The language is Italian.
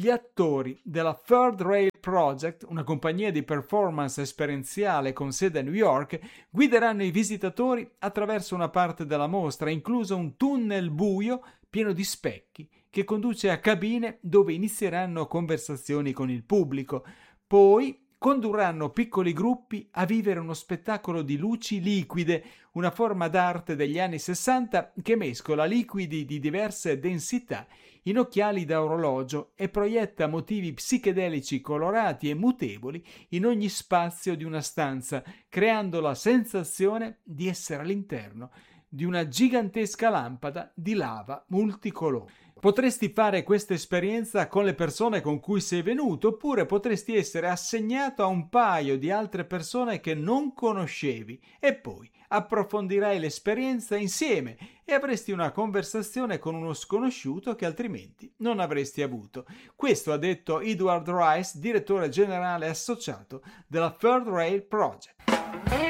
Gli attori della Third Rail Project, una compagnia di performance esperienziale con sede a New York, guideranno i visitatori attraverso una parte della mostra, incluso un tunnel buio pieno di specchi che conduce a cabine dove inizieranno conversazioni con il pubblico. Poi condurranno piccoli gruppi a vivere uno spettacolo di luci liquide, una forma d'arte degli anni 60 che mescola liquidi di diverse densità in occhiali da orologio e proietta motivi psichedelici colorati e mutevoli in ogni spazio di una stanza, creando la sensazione di essere all'interno di una gigantesca lampada di lava multicolore. Potresti fare questa esperienza con le persone con cui sei venuto, oppure potresti essere assegnato a un paio di altre persone che non conoscevi e poi approfondirai l'esperienza insieme e avresti una conversazione con uno sconosciuto che altrimenti non avresti avuto. Questo ha detto Edward Rice, direttore generale associato della Third Rail Project.